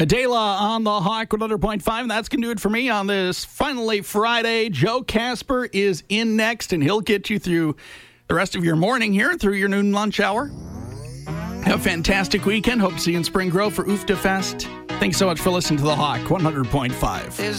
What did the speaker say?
Adela on the Hawk 100.5. That's going to do it for me on this finally Friday. Joe Casper is in next, and he'll get you through the rest of your morning here, through your noon lunch hour. Have a fantastic weekend. Hope to see you in Spring Grove for UFTA Fest. Thanks so much for listening to the Hawk 100.5.